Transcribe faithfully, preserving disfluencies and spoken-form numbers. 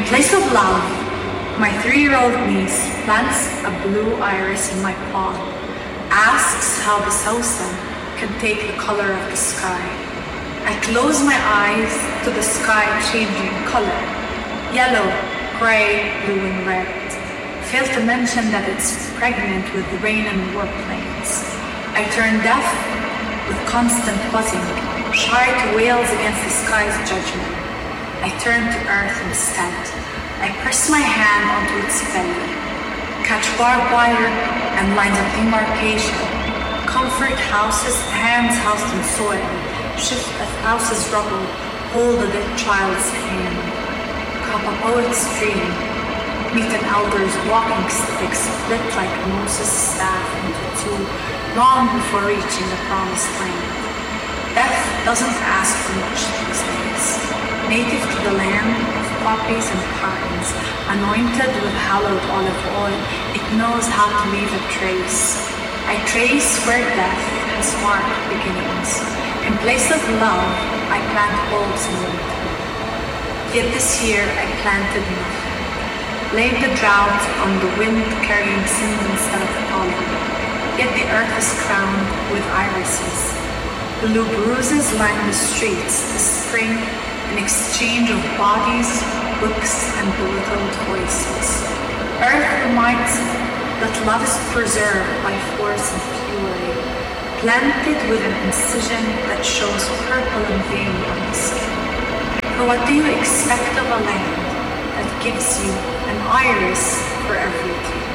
place of love, my three-year-old niece plants a blue iris in my palm, asks how the salsa can take the color of the sky. I close my eyes to the sky changing color, yellow, gray, blue and red. Fail to mention that it's pregnant with rain and warplanes. I turn deaf with constant buzzing, shy to wails against the sky's judgment. I turn to earth instead. I press my hand onto its belly, catch barbed wire and lines of demarcation, comfort houses, hands housed in soil, shift a house's rubble, hold a dead child's hand, cup a poet's dream, meet an elder's walking stick split like Moses' staff into two, long before reaching the promised land. Death doesn't ask for much these days. Native to the land of poppies and pines, anointed with hallowed olive oil, it knows how to leave a trace. I trace where death has marked beginnings. In place of love, I plant bulbs in winter. Yet this year I planted nothing. Laid the drought on the wind carrying sins instead of pollen. Yet the earth is crowned with irises. Blue bruises line the streets this spring in exchange of bodies, books, and belittled voices. Earth reminds me that love is preserved by force and fury, planted with an incision that shows purple and vein on the skin. For what do you expect of a land that gives you an iris for every tear?